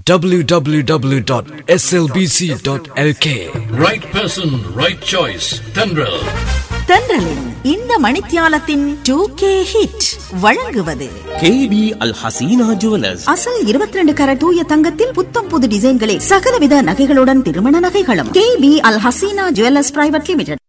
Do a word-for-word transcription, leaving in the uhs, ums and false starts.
w w w dot s l b c dot l k. Right person, right choice. Tendril. தென்றலின் இந்த மணித்தியாலத்தின் two K hit வழங்குவது K P அல் Hasina jewellers. அசல் இருபத்தி ரெண்டு carat தூய தங்கத்தில் புத்தம் புது டிசைன்களை சகலவித நகைகளுடன் திருமண நகைகளும். கே பி அல் ஹசீனா ஜுவல்லர்ஸ் பிரைவேட் லிமிடெட்.